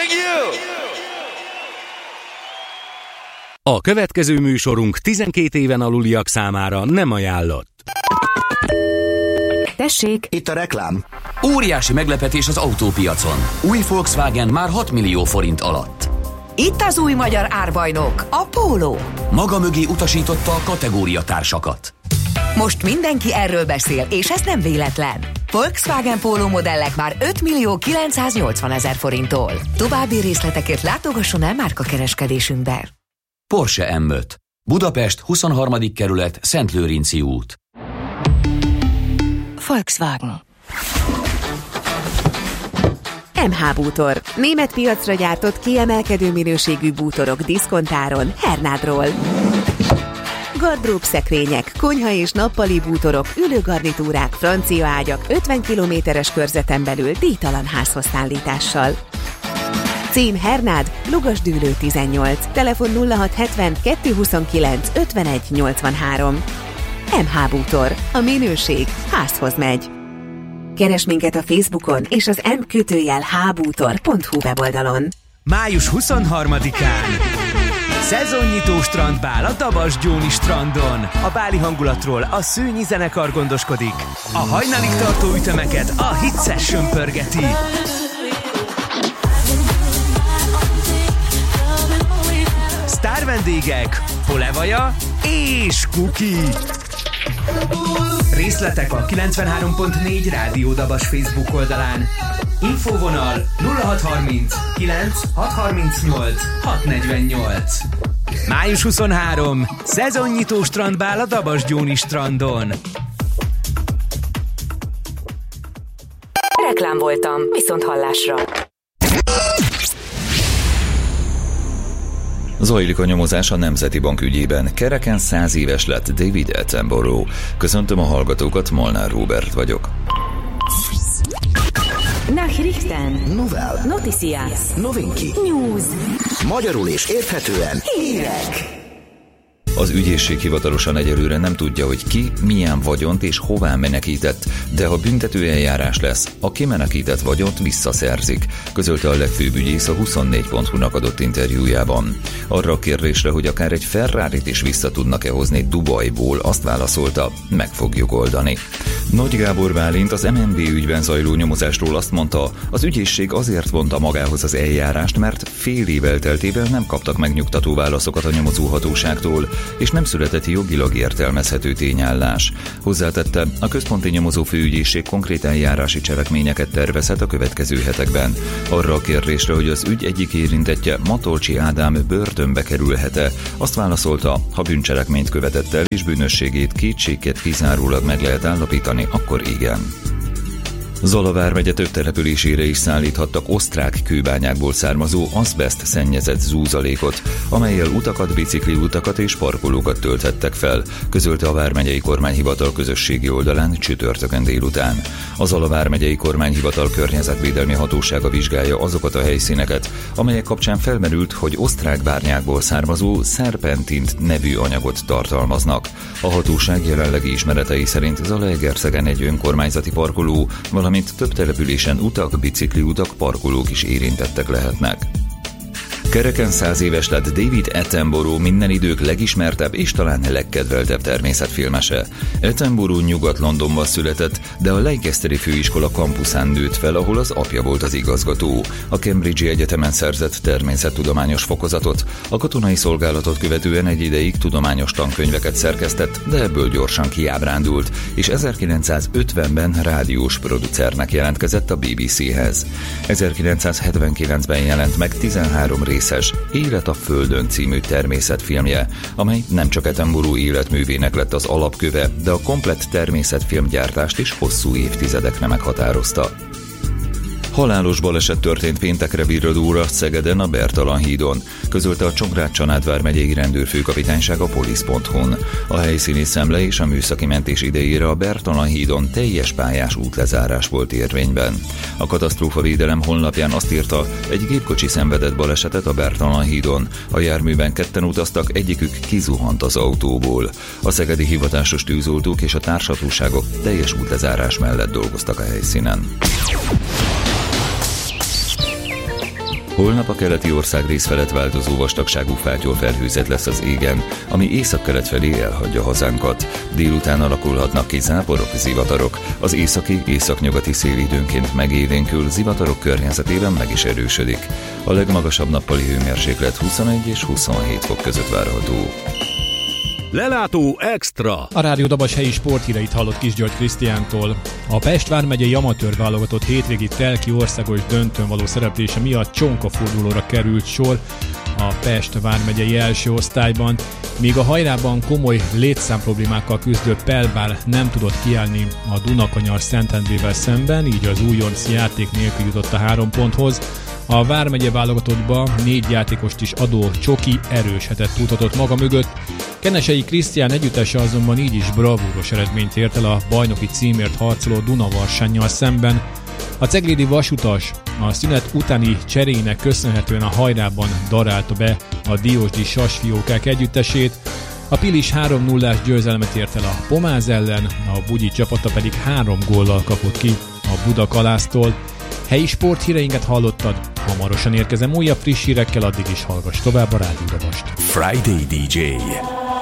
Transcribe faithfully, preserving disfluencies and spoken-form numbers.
you! A következő műsorunk tizenkét éven aluliak számára nem ajánlott. Tessék! Itt a reklám. Óriási meglepetés az autópiacon. Új Volkswagen már hat millió forint alatt. Itt az új magyar árbajnok, a Polo. Maga mögé utasította a kategóriatársakat. Most mindenki erről beszél, és ez nem véletlen. Volkswagen Polo modellek már öt millió kilencszáznyolcvan ezer forinttól. További részletekért látogasson el márkakereskedésünkbe. Porsche em öt. Budapest, huszonharmadik kerület, Szentlőrinci út. Volkswagen. em há Bútor. Német piacra gyártott kiemelkedő minőségű bútorok diszkontáron Hernádról. Gardrób szekrények, konyha és nappali bútorok, ülőgarnitúrák, francia ágyak ötven kilométeres körzeten belül díjtalan házhozszállítással. Cím Hernád, Lugasdűlő tizennyolc, telefon nulla hat hetven kettőszázhuszonkilenc ötvenegy nyolcvanhárom. em há Bútor. A minőség házhoz megy. Keresd minket a Facebookon és az m kötőjel hbútor pont hu weboldalon. május huszonharmadikán szezonnyitó strandbál a Dabas-Gyóni strandon. A báli hangulatról a Szőnyi zenekar gondoskodik. A hajnalig tartó ütemeket a Hit Session pörgeti. Sztár vendégek, Polevaja és Kuki. Részletek a kilencvenhárom pont négy Rádió Dabas Facebook oldalán. Infóvonal nulla hat harminc kilenc hat harmincnyolc hat negyvennyolc. május huszonharmadika. Szezonnyitó strandbál a Dabas-Gyóni strandon. Reklám voltam, viszont hallásra. Zajlik a nyomozás a Nemzeti Bank ügyében. Kereken száz éves lett David Attenborough. Köszöntöm a hallgatókat, Molnár Róbert vagyok. Nachrichten. Novel. Noticias. Novinki. News. Magyarul és érthetően. Hírek. Az ügyészség hivatalosan egyelőre nem tudja, hogy ki, milyen vagyont és hová menekített, de ha büntetőeljárás lesz, a kimenekített vagyont visszaszerzik, közölte a legfőbb ügyész a huszonnégy pont hu-nak adott interjújában. Arra a kérdésre, hogy akár egy Ferrarit is vissza tudnak-e hozni Dubajból, azt válaszolta, meg fogjuk oldani. Nagy Gábor Bálint az em en bé ügyben zajló nyomozásról azt mondta, az ügyészség azért vonta magához az eljárást, mert fél év elteltével nem kaptak megnyugtató válaszokat a nyomozóhatóságtól, és nem született jogilag értelmezhető tényállás. Hozzátette, a központi nyomozó főügyészség konkrét eljárási cselekményeket tervezhet a következő hetekben. Arra a kérdésre, hogy az ügy egyik érintettje, Matolcsi Ádám börtönbe kerülhet-e, azt válaszolta, ha bűncselekményt követett el és bűnösségét kétségked kizárólag meg lehet állapítani, akkor igen. Zala vármegye több településére is szállíthattak osztrák kőbányákból származó azbeszt szennyezett zúzalékot, amellyel utakat, bicikliutakat és parkolókat tölthettek fel, közölte a vármegyei kormányhivatal közösségi oldalán csütörtökön délután. A Zala vármegyei kormányhivatal környezetvédelmi hatósága vizsgálja azokat a helyszíneket, amelyek kapcsán felmerült, hogy osztrák bárnyákból származó szerpentint nevű anyagot tartalmaznak. A hatóság jelenlegi ismeretei szerint Zalaegerszegen egy önkormányzati parkoló, valamint több településen utak, bicikliutak, parkolók is érintettek lehetnek. Kereken száz éves lett David Attenborough, minden idők legismertebb és talán legkedveltebb természetfilmese. Attenborough Nyugat-Londonban született, de a Leicesteri főiskola kampuszán nőtt fel, ahol az apja volt az igazgató. A Cambridge-i Egyetemen szerzett természettudományos fokozatot, a katonai szolgálatot követően egy ideig tudományos tankönyveket szerkesztett, de ebből gyorsan kiábrándult, és ezerkilencszázötvenben rádiós producernek jelentkezett a bé bé céhez. ezerkilencszázhetvenkilencben jelent meg tizenhárom részes Élet a Földön című természetfilmje, amely nem csak Attenborough életművének lett az alapköve, de a komplett természetfilmgyártást is hosszú évtizedekre meghatározta. Halálos baleset történt péntekre virradóra Szegeden a Bertalan hídon, közölte a Csongrád-Csanád vármegyei rendőrfőkapitányság a polisz pont hu-n. A helyszíni szemle és a műszaki mentés idejére a Bertalan hídon teljes pályás útlezárás volt érvényben. A katasztrófavédelem honlapján azt írta, egy gépkocsi szenvedett balesetet a Bertalan hídon. A járműben ketten utaztak, egyikük kizuhant az autóból. A szegedi hivatásos tűzoltók és a társhatóságok teljes útlezárás mellett dolgoztak a helyszínen. Holnap a keleti országrész felett változó vastagságú fátyolfelhőzet lesz az égen, ami északkelet felé elhagyja hazánkat. Délután alakulhatnak ki záporok, zivatarok. Az északi, északnyugati szél időnként megélénkül, zivatarok környezetében meg is erősödik. A legmagasabb nappali hőmérséklet huszonegy és huszonhét fok között várható. Lelátó Extra. A Rádió Dabas helyi sporthíreit hallott Kis György Krisztiántól. A Pest vármegyei amatőr válogatott hétvégi telki országos döntőn való szereplése miatt csonkafordulóra került sor a Pest vármegyei első osztályban, míg a hajrában komoly létszám problémákkal küzdő Pelbár nem tudott kiállni a Dunakanyar Szentendrével szemben, így az újonc játék nélkül jutott a három ponthoz. A vármegye válogatottba négy játékost is adó Csoki erős hetet tudhatott maga mögött. Kenesei Krisztián együttese azonban így is bravúros eredményt ért el a bajnoki címért harcoló Dunavarsannyal szemben. A ceglédi vasutas a szünet utáni cserének köszönhetően a hajrában darálta be a Diósdi Sasfiókák együttesét. A Pilis három nullás győzelmet ért el a Pomáz ellen, a Bugyi csapata pedig három góllal kapott ki a Budakalásztól. Helyi sporthíreinket hallottad, hamarosan érkezem újabb friss hírekkel, addig is hallgass tovább a Rádió Dabast. Friday dé dzsé.